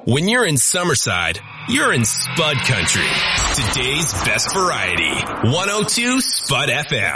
When you're in Summerside, you're in Spud Country. Today's best variety. 102 Spud FM.